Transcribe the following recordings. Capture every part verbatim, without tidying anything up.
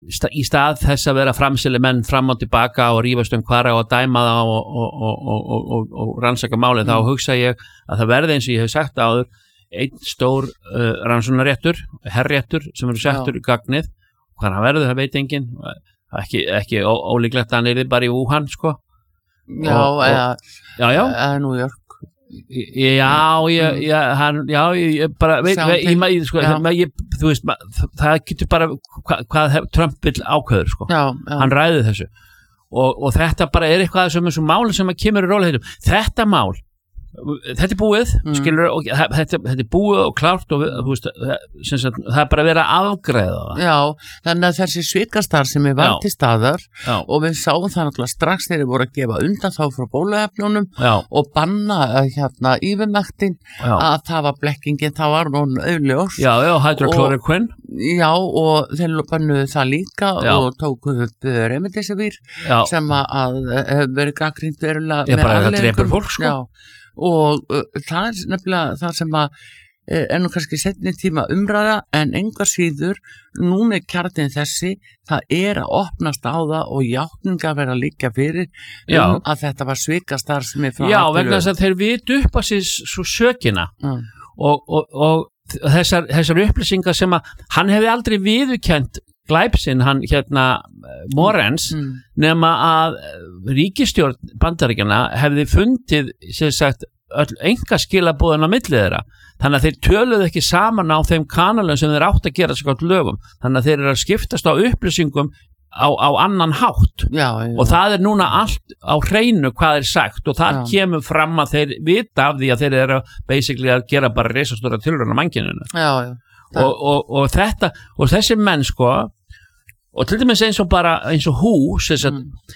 í stað þess að vera framseli menn fram og tilbaka og rífast um hvar og dæma það og, og, og, og, og, og rannsaka málið, mm. þá hugsa ég að það verði eins og ég hef sagt áður einn stór uh, rannsóknarréttur, herréttur sem eru settur í gagnið, hvað hann verður, það veit enginn, ekki, ekki ó, ólíklegt að hann er bara í Wuhan, sko. Já, og, eða, já, já. eða New York. Já, ég, ég, hann, já, ég bara, veit, veit ég, ég, sko, það, ég, þú veist, það getur bara, hva, hvað Trump vill ákveður, sko, já, já. Hann ræði þessu og, og þetta bara er eitthvað sem þessu málin sem að kemur í rólegheitum, þetta mál, þetta er búið, mm. skilur, og þetta, þetta er búið og klárt og þú veist, sagt, það er bara verið að afgreiða það. Já, þannig að þessi svikastar sem er var til staðar já. Og við sáum það náttúrulega strax þegar við voru að gefa undan þá frá bóluefnunum og banna hérna yfirmæktin að það var blekkingin, það var nú auðljós. Já, já, hydrochloroquine. Já, og þeir bannuðu það líka já. Og tókuðu upp remdesivir sem að hefur verið gagnrýnt verulega með bara það drepur fólk, sko. Já. Og uh, það er nefnilega það sem að uh, er nú kannski setni tíma umræða en engar síður núna er kjarnin þessi, það er að opnast á það og játninga vera líka fyrir já. Um að þetta var svikastar sem er frá já, vegna þess að þeir vitu upp á sér svo sökina mm. og, og, og þessar, þessar upplýsingar sem að hann hefði aldrei viðurkennt glæpsinn, hann hérna Morens, mm. nema að ríkisstjórn Bandaríkjanna hefði fundið, sem sagt, öll einkaskilabúðin á milli þeirra. Þannig að þeir töluðu ekki saman á þeim kanalum sem þeir átt að gera skalt lögum. Þannig að þeir eru að skiptast á upplýsingum á, á annan hátt. Já, já. Og það er núna allt á hreinu hvað er sagt og það já. Kemur fram að þeir vita af því að þeir eru basically að gera bara risastóra tilraun á mannkynninu. Já, já. Og, og, og þetta, og þessi menn, sko, og til dæmis eins og bara eins og hú að, mm.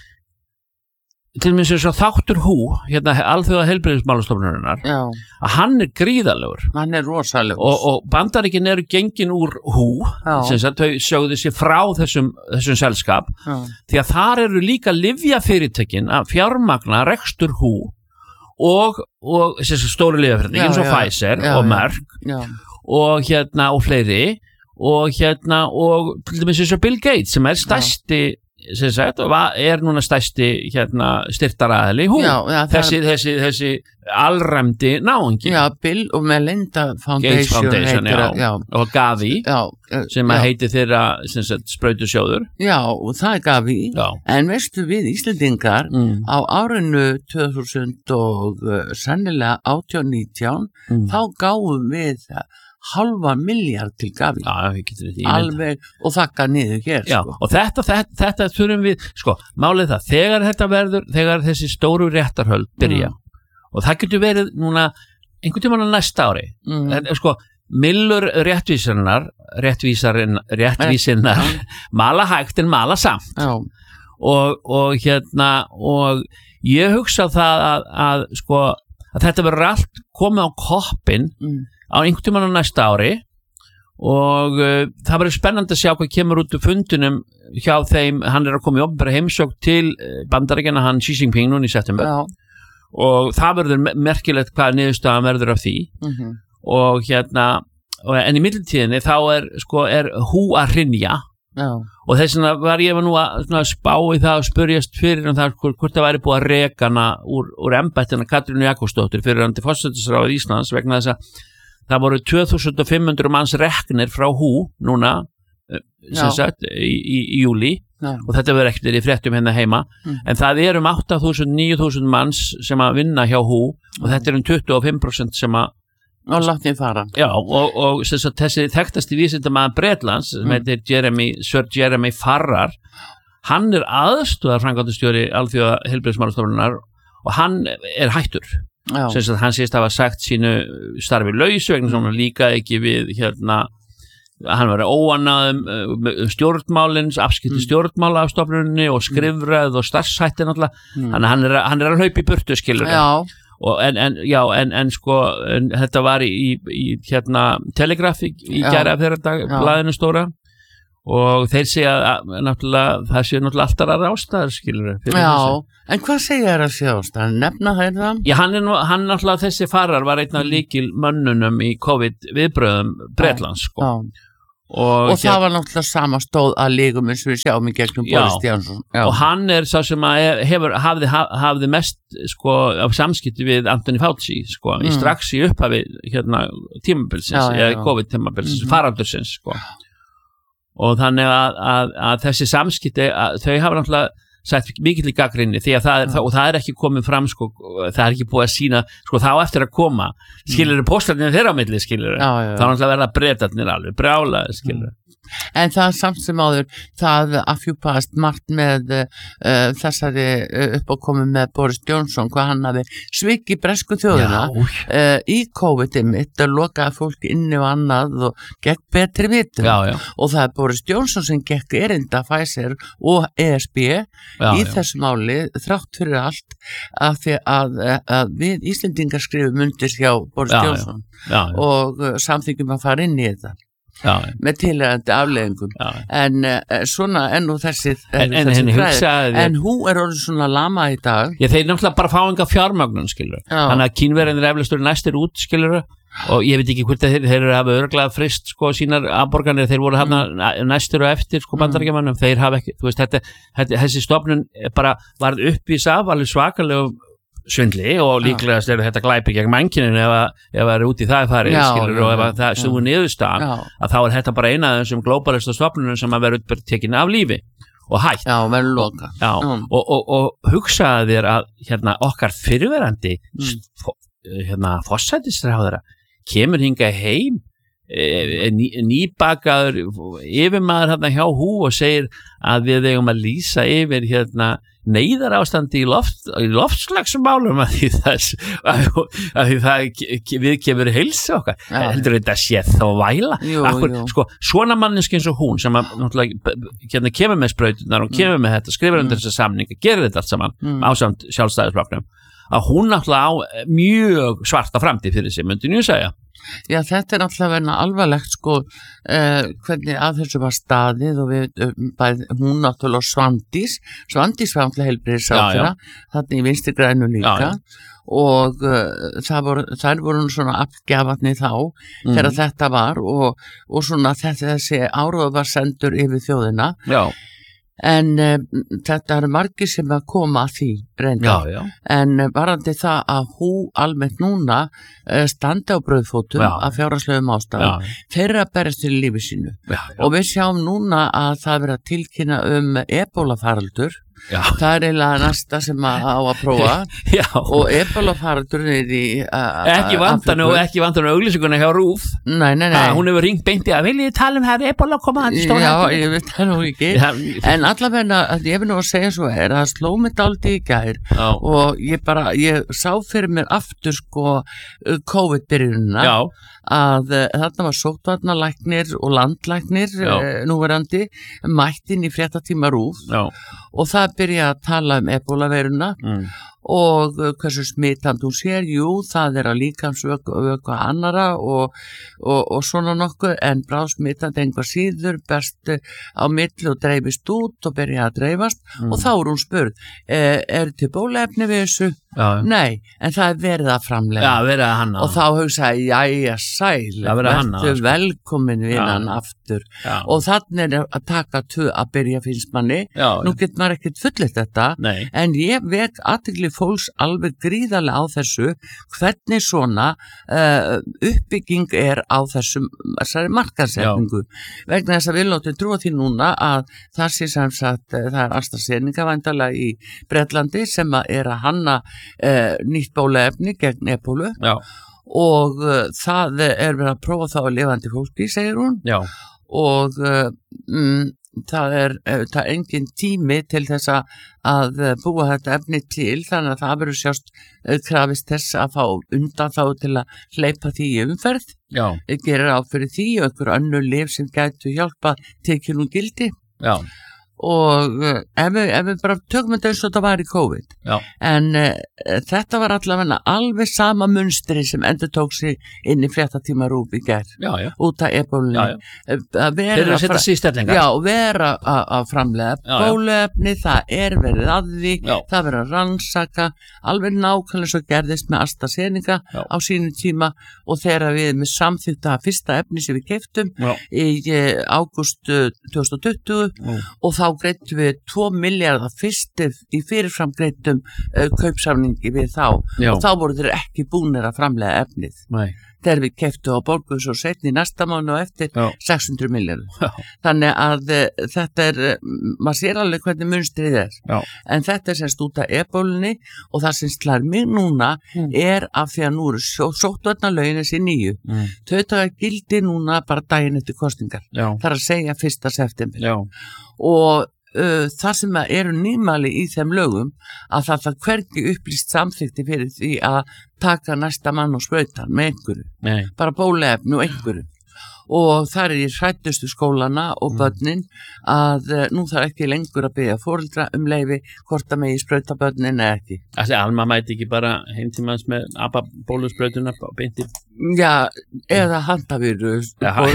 til dæmis eins og þáttur hú hérna alþjóða heilbrigðismálastofnunarinnar að hann er gríðalegur hann er rosalegur og, og Bandaríkin eru gengin úr hú sem að þau sögðu sér frá þessum, þessum selskap já. Því að þar eru líka lyfjafyrirtækin að fjármagna rekstur hú og, og stóri lyfjafyrirtækin eins og Pfizer já, og Merck já. Og hérna og fleiri og hérna og til dæmis eins og Bill Gates sem er stærsti sem sagt og er núna stærsti hérna styrktaraðili hú já, já, þessi, er... þessi, þessi alræmdi náungi já, Bill og Melinda Foundation, Gates Foundation heitir, já, já. Og Gavi já, sem að heiti þeirra sem sagt sprautusjóður já og það er Gavi já. En veistu við Íslendingar mm. á árinu tvö þúsund og uh, sennilega átján nítján mm. þá gáum við halva miljard til Gavi já, alveg og þakka niður hér já, sko. Og þetta, þetta, þetta þurfum við sko, málið það, þegar þetta verður þegar þessi stóru réttarhöld byrja mm. og það getur verið núna einhvern tímann á næsta ári mm. en, sko, millur réttvísarinnar réttvísarin, réttvísinnar mm. mala hægt en mala samt og, og hérna og ég hugsa það að, að sko, að þetta verður allt komið á koppinn mm. á einhvern tímann á næsta ári og uh, það verður spennandi að sjá hvað kemur út úr fundunum hjá þeim, hann er að koma í opinbera heimsókn til Bandaríkjanna, hann Xi Jinping núna í september já. Og það verður merkilegt hvað niðurstaðan verður af því mm-hmm. og hérna og, en í millitíðinni þá er sko er hú að hrynja já. Og þess vegna var ég nú að, að spá í það og spurjast fyrir um það hvort það væri búið að reka hana úr, úr embættina Katrínu Jakobsdóttur fyrir hann til forsætisráð Íslands vegna þess að það voru tvö þúsund fimm hundruð manns reknir frá hú núna sem sagt í, í, í júli já. Og þetta verður ekkert í fréttum hérna heima mm. en það er um átta þúsund, níu þúsund manns sem að vinna hjá hú mm. og þetta er um tuttugu og fimm prósent sem að og látni fara já, og, og sagt, þessi þekktasti vísindamaður Bretlands sem mm. heitir Jeremy, Sir Jeremy Farrar hann er aðstoðar framkvæmdastjóri alþjóða heilbrigðismálastofnunar og hann er hættur sem sagt hann sést hafa sagt sínu starfi lausu vegna sem hann líka ekki við hérna hann var óanað um stjórnmálins afskipti stjórnmála af stofnuninni og skrifræð og starfshætti náttúrulega mm. hann, hann, er, hann er að hlaupa í burtu skilur og en, en, já, en, en sko en, þetta var í, í hérna Telegraph í, í gæra fyrir þetta blaðinu stóra og þeir segja að náttúrulega það séu náttúrulega alltaf aðra ástæður skilur já, þessu. En hvað segja þér að sé ástæður? Nefna þeir það? Já, hann, er, hann náttúrulega þessi Farrar var einn af lykil mönnunum í COVID viðbröðum Bretlands sko. og, og það var náttúrulega sama stóð að lígum eins og við sjáum í gegnum Boris Johnson og hann er sá sem að hefur hafði, hafði mest sko af samskipti við Anthony Fauci sko mm. í strax í upphafi hérna tímabilsins eða COVID-tímabilsins, mm-hmm. faraldursins sko og þannig að, að, að þessi samskipti að, þau hafa náttúrulega sætt mikill í gagnrýni því að það er, það, og það er ekki komið fram sko, það er ekki búið að sína sko þá eftir að koma, skilur mm. póstarnir þeirra á milli, skilur þá er náttúrulega verða breytarnir alveg, brjálaði, skilur mm. En það samt sem áður það afhjúpaðist margt með uh, þessari uh, uppákomu með Boris Johnson, hvað hann hafi svikið bresku þjóðina uh, í COVID mitt að loka fólk inni og annað og gekk betri vitum já, já. og það er Boris Johnson sem gekk erinda Pfizer og E S B já, í já. þessu máli þrátt fyrir allt að því að, að við Íslendingar skrifum undir hjá Boris já, Johnson já. Já, já. og uh, samþykjum að fara inn í þetta Já, með tilhægandi afleiðingum já. en uh, svona enn og þessi, en, en, þessi en, fræði en hún er orðin svona lama í dag Já, þeir náttúrulega bara fá enga fjármögnun skilur, þannig að Kínverðinir eflaustur næstir út skilur og ég veit ekki hvort þeir, þeir eru hafa örglega frist sko sínar afborganir, þeir voru hafna mm. næstur og eftir sko bandarækjamannum, þeir hafa ekki þú veist, þetta, þetta, þessi stofnun bara varð uppvís af alveg svakalega svindli og líklega er þetta glæpi gegn mannkyninu ef það er út í það farið já, skilur, og ef já, það stúi niðurstaðan að þá er þetta bara eina af þessum glóbalista stofnunum sem að vera tekin af lífi og hætt já, verður loka já, mm. og, og, og hugsaði þér að hérna, okkar fyrirverandi mm. hérna, forsætisráðara kemur hingað heim e, ný, nýbakaður yfirmaður hérna hjá hú og segir að við eigum að lýsa yfir hérna neyðar ástandi í, loft, í loftslagsmálum að því, þess, að, að því það við kemur heilsa okkar ja. heldur þetta sé þá væla jú, Akkur, jú. Sko, svona manneski eins og hún sem að, hérna, kemur með sprautunar og kemur með þetta, skrifur undir mm. þessa samninga gerir þetta allt saman mm. ásamt sjálfstæðisflokknum að hún náttúrulega á mjög svarta framtíð fyrir sig, myndi nú segja Já, þetta er náttúrulega verið alvarlegt sko uh, hvernig að þessu var staðið og við, um, bæð, hún náttúrulega Svandís, Svandís var náttúrulega heilbrigðisráðherra, þannig í Vinstri grænu líka já, já. og uh, það voru, þær voru svona afgjafatni þá mm. þegar þetta var og, og svona þetta þessi áróð var sendur yfir þjóðina Já en uh, þetta eru margir sem að koma að því reyndar, já, já. en uh, varandi það að hú almennt núna uh, standi á brauðfótum já. Af fjárhagslegum ástæðum, þeirra berist til lífi sínu já, já. og við sjáum núna að það verið að tilkynna um ebólafaraldur Já. Það er eiginlega næsta sem að á að prófa Já. og ebólafaraldurinn er í uh, ekki vantan og ekki vantan auglýsinguna hjá Rúf nei, nei, nei. Ha, hún hefur ringt beint í að viljið tala um það er ebóla að koma að stóra Já, ég veit það nú ekki Já. En allavega, ég vil nú að segja svo er að sló mig dálítið í gær Já. og ég bara, ég sá fyrir mér aftur sko COVID-byrjunina að uh, þarna var sóttvarnalæknir og landlæknir uh, núverandi mættin í fréttatíma Rúf Já. og það byrja að tala um ebólaveiruna mm. og hversu smitand hún sér, jú, það er að líkamsvöku annara og, og, og svona nokkuð en bráðsmitandi einhver síður best á milli og dreifist út og byrja að dreifast mm. og þá er hún spurð, e, er til bólaefni við þessu? Já. Nei, en það er verið að framlega Já, verið að hanna og þá hugsaði, jæja sæl verður velkomin vinnan aftur Já. og þannig er að taka tvö að byrja finnst manni Já. Nú getur maður ekkert fullit þetta Nei. en ég vek athygli fólks alveg gríðarlega á þessu hvernig svona uh, uppbygging er á þessum þessari markaðssetningu vegna þess að við látum trúa því núna að það sé sem sagt, það er AstraZeneca væntanlega í Bretlandi sem að er að hanna uh, nýtt bólaefni gegn ebólu Já. og uh, það er verið að prófa þá að lifandi fólki, segir hún Já. og uh, mm, það er, það er engin tími til þess að búa þetta efni til þannig að það verður sjást krafist þess að fá undan þá til að hleypa því í umferð gerir á fyrir því og einhver önnur lyf sem gætu hjálpa tekið nú gildi Já. og uh, ef, við, ef við bara tökum þetta eins og þetta var í COVID já. En uh, þetta var allavega alveg sama munstri sem endur tók sig inn í fréttatíma RÚV í gær út af ebólunni þeir eru að setja sig í stellingar já, vera að framlega bóluefni, það er verið að því já. Það verið að rannsaka alveg nákvæmlega svo gerðist með AstraZeneca já. Á sínu tíma og þegar við með samþykta fyrsta efni sem við keyptum í uh, ágúst tvö þúsund tuttugu já. Og þá greiddum við tvo milljarða fyrstir í fyrirframgreiddum uh, kaupsamningi við þá já. Og þá voru þeir ekki búnir að framlega efnið Nei. Þegar við keyptum á borgu svo setni næsta mánu og eftir já. sex hundruð milljarður þannig að uh, þetta er uh, maður sér alveg hvernig munstrið er já. En þetta er semst út af ebólunni og það sem slær mig núna mm. er af því að nú eru sóttvarnalögin þessi nýju mm. þau taka gildi núna bara daginn eftir kosningar já. Það er að segja fyrsta september já. Og Uh, það sem eru nýmæli í þeim lögum að það það hvergi upplýst samþykti fyrir því að taka næsta mann og sprautan með einhverju, Nei. Bara bóluefni og einhverju og þar er í hrættustu skólana og börnin að uh, nú þarf ekki lengur að biðja foreldra um leyfi hvort að megi sprauta börnin eða ekki. Þessi Alma mæti ekki bara heimtímans með ababólusprautuna beinti? Já, eða handavírus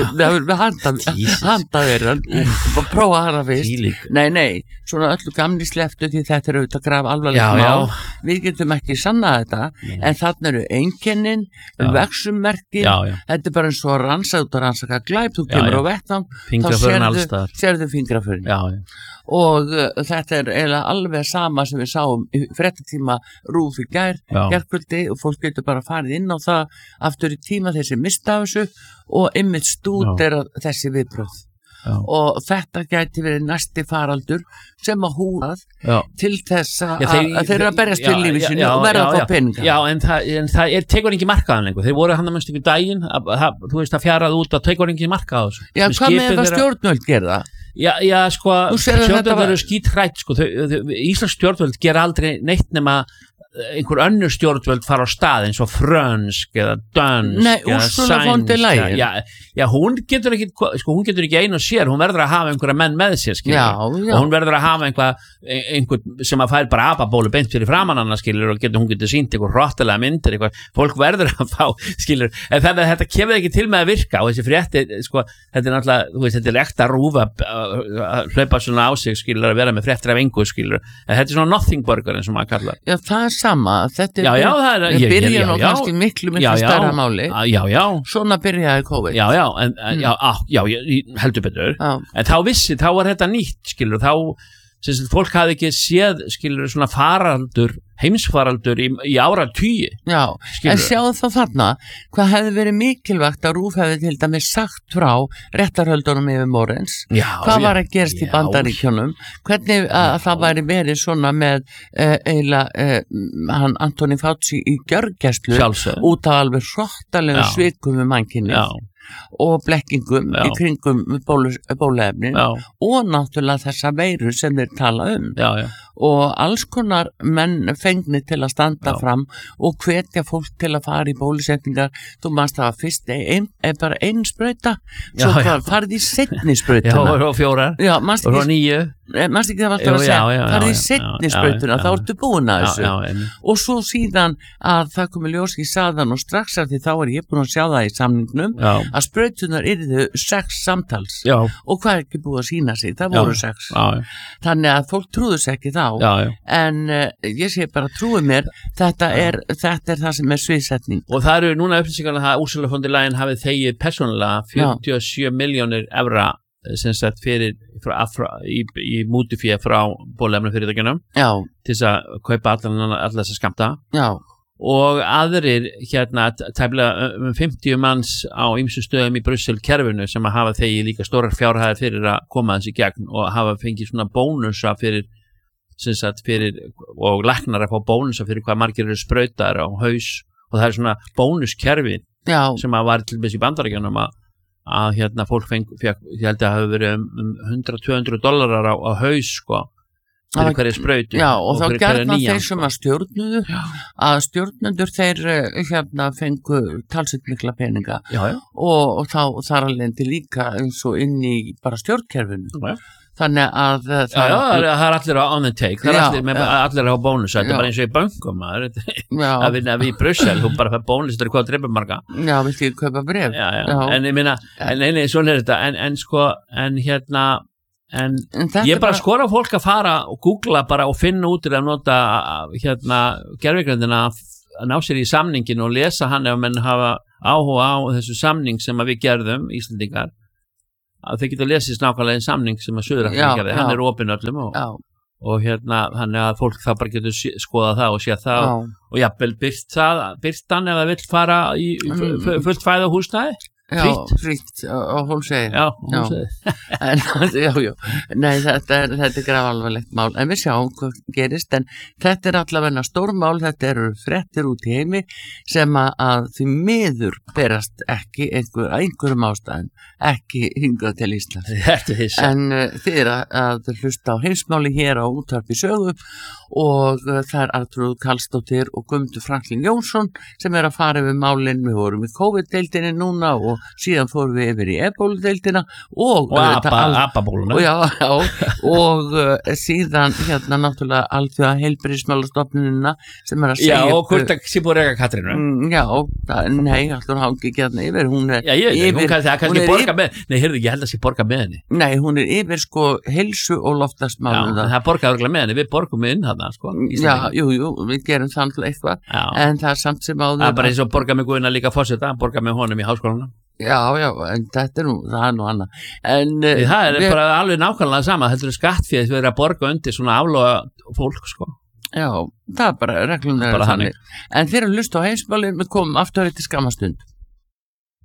handavírun og prófa hana fyrst. Nei, nei, svona öllu gamli sleftu því þetta eru auðvitað graf alvarlegt mál. Við getum ekki sannað þetta nei. En þarna eru einkennin, vexummerkin, þetta er bara eins og rannsað út að rannsaka glæp, þú kemur já, já. Á vettvang, þá sérðu, sérðu fingraförin og uh, þetta er eiginlega alveg sama sem við sáum í fréttatíma RÚV í gær, gærkvöldi og fólk getur bara farið inn á það aftur í tíma þessi mista af þessu og einmitt stút er þessi viðbröð Já. Og þetta gæti verið næsti faraldur sem að húað til þess að þeir eru að berjast til lífi sínu og verða að fá peninga. Já, en það, en það er, tekur ekki markaðan lengur. Þeir voru hann að mennst ykkur daginn, að, að, þú veist að fjarað út að tekur ekki markaðan. Já, hvað með ef að stjórnvöld gera það? Já, já, sko, stjórnvöld eru skítrætt, sko, Íslands stjórnvöld gera aldrei neitt nema einhver önnur stjórnvöld fara á stað eins og frönsk eða dönsk Nei, eða sænsk já, já, hún getur ekki sko, hún getur ekki einu og sér, hún verður að hafa einhverja menn með sér, skilur, já, já. Og hún verður að hafa einhver, einhver sem að fær bara apabólu beint fyrir framan hana, skilur, og getur, hún getur sýnt einhver hróttalega myndir, einhver, fólk verður að fá, skilur, en þetta, þetta kemur ekki til með að virka og þessi frétti, sko, þetta er náttúrulega, þú veist, þetta er ekta rúfa að hlaupa svona á sig, skilur, að vera með fréttir af engu, skilur, en þetta er svona nothing burger eins og maður kallar. Já, það er sama, þetta er já, já, það er, ég, byrja nú kannski miklu, miklu stærra máli já, já. Svona byrjaði COVID Já, já, en, mm. já, á, já, heldur betur já. En þá vissi, þá var þetta nýtt, skilur, þá sem fólk hafði ekki séð, skilur, svona faraldur, heimsfaraldur í, í áratugi. Já, skilur. En sjáðu þá þarna, hvað hefði verið mikilvægt að RÚV hefði til dæmis sagt frá réttarhöldunum yfir Morens, já, hvað var að já, gerast já. Í Bandaríkjunum, hvernig að, að það væri verið svona með uh, eiginlega uh, hann Anthony Fauci í gjörgæslu út af alveg hróttalega svikum við mannkynni. Já. Og blekkingum já. Í kringum bóluefnin og náttúrulega þessa veiru sem þeir tala um já, já. Og alls konar menn fengni til að standa já. Fram og hvetja fólk til að fara í bólusetningar. Þú manst það að fyrst ein, er bara einn sprauta svo já, já. Farið í seinni sprautuna já, og fjórar já, og nýju manst ekki það var alltaf að segja farið í seinni sprautuna, þá ertu búin að þessu já, já, og svo síðan að það komi ljós í saðan og strax af því þá er ég búin að sjá það í samningnum já. Að sprautunar yrðu sex samtals já. Og hvað er ekki búið að sína sig það voru já. sex já, já. Þannig að fólk trúðu sig ekki þá já, já. En uh, ég sé bara trúið mér þetta er, þetta er það sem er sviðsetning og það eru núna upplýsingarna að Ursula von der Leyen hafið þegið persónulega fjörutíu og sjö milljónir evra sem sagt fyrir frá, frá, í, í mútifé frá bóluefna fyrirtækjunum til þess að kaupa allan allar þess að skamta já. Og aðrir hérna tæplega um fimmtíu manns á ýmsum stöðum í Brussel kerfinu sem að hafa þegið líka stórar fjárhæðir fyrir að koma þessi gegn og hafa fengið svona bónusa fyrir sem sagt fyrir og læknar að fá bónusa fyrir hvað margir eru sprautar á haus og það er svona bónuskerfi já. Sem að var til þess í Bandaríkjunum að að hérna fólk fengi, fekk, ég held að það hafi verið um, um hundrað til tvö hundruð dollarar á, á haus sko, fyrir hverju sprautu já, og, og þá gerðna þeir sem að stjórnuðu já. Að stjórnendur þeir hérna fengu talsett mikla peninga já, já. Og, og þá þar alveg líka eins og inn í bara stjórnkerfinu já. þannig að já, já, það er allir on the take það er allir, með, allir á bónus þetta er bara eins og í bönkum að vinna við í Brussel, þú bara fær bónus þetta er hvað dreipur marga já, vilt ég kaupa bref já, já. en ég minna, en eini, svona er þetta en, en sko, en hérna en, en ég bara, bara skora fólk að fara og googla bara og finna út til að nota hérna gervigrindina að ná sér í samningin og lesa hann ef menn hafa áhuga á þessu samning sem að við gerðum, Íslendingar að þeir geta lesið nákvæmlega einn samning sem að Suður-Afríka gerði, hann er opinn öllum og, og hérna, hann er að fólk þá bara getur skoða það og sé það já. Og jafnvel byrt það, byrt hann ef það vill fara í fullt fæða húsnæði Já, frítt og hún segir Já, hún segir en, já, já. Nei, þetta er, þetta er grafalvarlegt mál en við sjáum hvað gerist en þetta er allavega stórmál þetta eru fréttir út í heimi sem að því miður berast ekki einhver, einhverjum ástæðum ekki hingað til Íslands en uh, þið er að, að hlusta á heimsmáli hér á Útvarpi Sögu og uh, það er Artrúð Karlsdóttir og Guðmundur Franklín Jónsson sem er að fara yfir málin við vorum í COVID-deildinni núna og síðan fórum við yfir í ebóludeildina og, og apabóluna og, já, já, og uh, síðan hérna náttúrulega alþjóða heilbrigðismálastofnunina sem er að segja Já, og hvort að sé búið reyka Katrínu mm, Já, það, nei, alltaf hann ekki hérna yfir hún er Já, ég veit, hún kann, það kannski borga yfir, með Nei, heyrðu ekki, ég held að sé borga með henni Nei, hún er yfir sko heilsu og loftslagsmálum Já, það borgaði örgulega með henni, við borgum inn þarna sko, Já, jú, jú, við gerum þannig eitthvað Já. En það er samt sem áður Það er bara eins og borga með Guðina líka fórseta borga með honum í háskólanum Já, já, en þetta er nú, það er nú annað en Því, Það er við, bara alveg nákvæmlega sama þetta er skattféð því að vera að borga undir svona aflóða fólk sko Já, það er bara reglum bara þannig En þeir eru lust á heimsmálin við komum aftur til skamastund